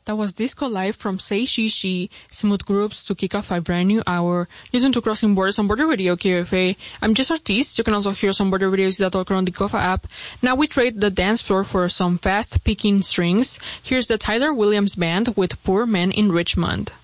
That was Disco Live from Say She She, Smooth Groups, to kick off a brand new hour. Listen to Crossing Borders on Border Radio KFA. I'm Jess Ortiz. You can also hear some Border Radios that talk around the Kofa app. Now we trade the dance floor for some fast-picking strings. Here's the Tyler Williams Band with Poor Men in Richmond.